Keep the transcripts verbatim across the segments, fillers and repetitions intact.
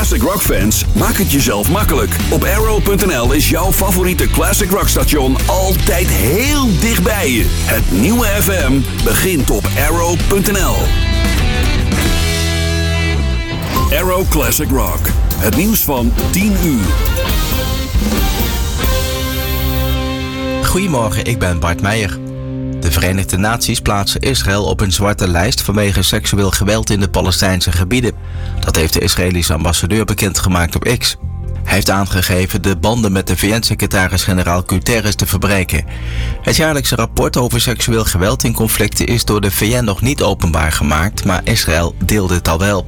classic rock fans, maak het jezelf makkelijk. Op Arrow punt n l is jouw favoriete classic rock station altijd heel dichtbij je. Het nieuwe F M begint op Arrow punt n l. Arrow Classic Rock. Het nieuws van tien uur. Goedemorgen, ik ben Bart Meijer. De Verenigde Naties plaatsen Israël op een zwarte lijst vanwege seksueel geweld in de Palestijnse gebieden. Dat heeft de Israëlische ambassadeur bekendgemaakt op X. Hij heeft aangegeven de banden met de V N-secretaris-generaal Guterres te verbreken. Het jaarlijkse rapport over seksueel geweld in conflicten is door de V N nog niet openbaar gemaakt, maar Israël deelde het al wel.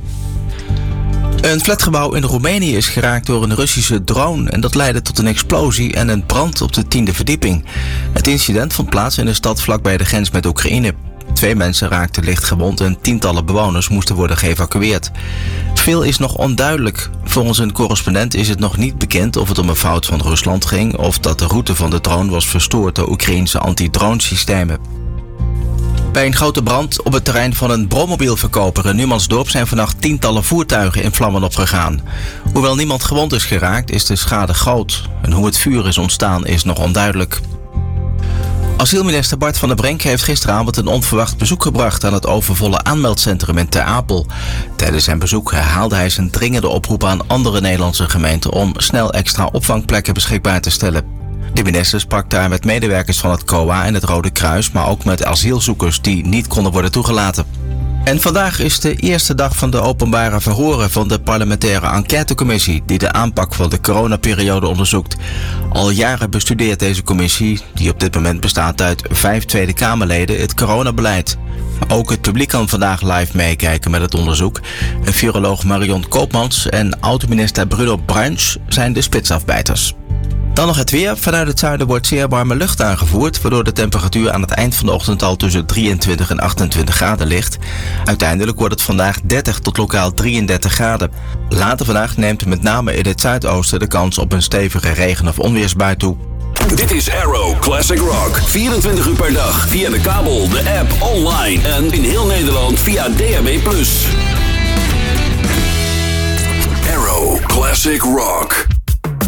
Een flatgebouw in Roemenië is geraakt door een Russische drone en dat leidde tot een explosie en een brand op de tiende verdieping. Het incident vond plaats in een stad vlakbij de grens met Oekraïne. Twee mensen raakten licht gewond en tientallen bewoners moesten worden geëvacueerd. Veel is nog onduidelijk. Volgens een correspondent is het nog niet bekend of het om een fout van Rusland ging of dat de route van de drone was verstoord door Oekraïense anti-dronesystemen. Bij een grote brand op het terrein van een brommobielverkoper in Numansdorp zijn vannacht tientallen voertuigen in vlammen opgegaan. Hoewel niemand gewond is geraakt, is de schade groot. En hoe het vuur is ontstaan is nog onduidelijk. Asielminister Bart van der Brenk heeft gisteravond een onverwacht bezoek gebracht aan het overvolle aanmeldcentrum in Ter Apel. Tijdens zijn bezoek herhaalde hij zijn dringende oproep aan andere Nederlandse gemeenten om snel extra opvangplekken beschikbaar te stellen. De minister sprak daar met medewerkers van het C O A en het Rode Kruis, maar ook met asielzoekers die niet konden worden toegelaten. En vandaag is de eerste dag van de openbare verhoren van de parlementaire enquêtecommissie die de aanpak van de coronaperiode onderzoekt. Al jaren bestudeert deze commissie, die op dit moment bestaat uit vijf Tweede Kamerleden, het coronabeleid. Ook het publiek kan vandaag live meekijken met het onderzoek. Viroloog Marion Koopmans en oud-minister Bruno Bruins zijn de spitsafbijters. Dan nog het weer. Vanuit het zuiden wordt zeer warme lucht aangevoerd, waardoor de temperatuur aan het eind van de ochtend al tussen drieëntwintig en achtentwintig graden ligt. Uiteindelijk wordt het vandaag dertig tot lokaal drieëndertig graden. Later vandaag neemt met name in het zuidoosten de kans op een stevige regen- of onweersbui toe. Dit is Arrow Classic Rock. vierentwintig uur per dag via de kabel, de app, online en in heel Nederland via D A B plus. Arrow Classic Rock.